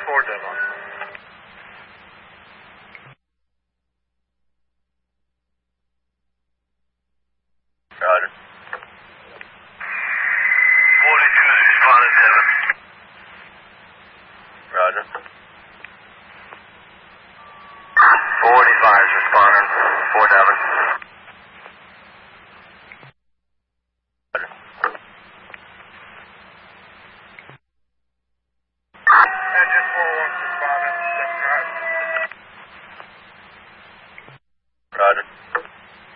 Ford Devon. Roger. 42's responding 7. Roger. 45's responding 4 Devon.